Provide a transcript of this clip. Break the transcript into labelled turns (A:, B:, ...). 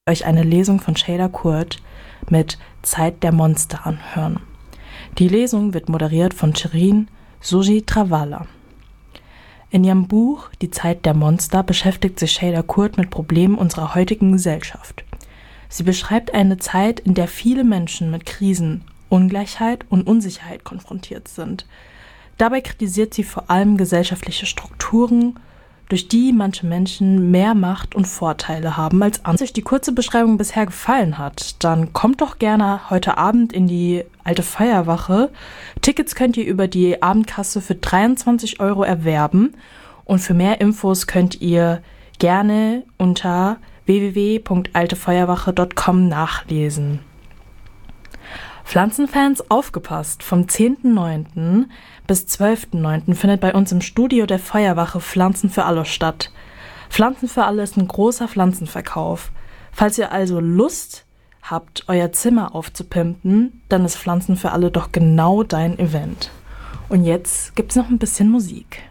A: euch eine Lesung von Shayla Kurt mit Zeit der Monster anhören. Die Lesung wird moderiert von Shirin Soji Travala. In ihrem Buch Die Zeit der Monster beschäftigt sich Shayla Kurt mit Problemen unserer heutigen Gesellschaft. Sie beschreibt eine Zeit, in der viele Menschen mit Krisen, Ungleichheit und Unsicherheit konfrontiert sind. Dabei kritisiert sie vor allem gesellschaftliche Strukturen, durch die manche Menschen mehr Macht und Vorteile haben als andere. Wenn euch die kurze Beschreibung bisher gefallen hat, dann kommt doch gerne heute Abend in die Alte Feuerwache. Tickets könnt ihr über die Abendkasse für 23 € erwerben und für mehr Infos könnt ihr gerne unter www.altefeuerwache.com nachlesen. Pflanzenfans, aufgepasst! Vom 10.9. bis 12.9. findet bei uns im Studio der Feuerwache Pflanzen für alle statt. Pflanzen für alle ist ein großer Pflanzenverkauf. Falls ihr also Lust habt, euer Zimmer aufzupimpen, dann ist Pflanzen für alle doch genau dein Event. Und jetzt gibt's noch ein bisschen Musik.